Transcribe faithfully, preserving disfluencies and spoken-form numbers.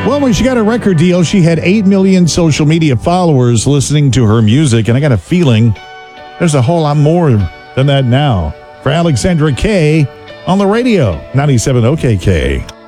Well, when she got a record deal, she had eight million social media followers listening to her music, and I got a feeling there's a whole lot more than that now. For Alexandra Kay on the radio, ninety-seven O K K.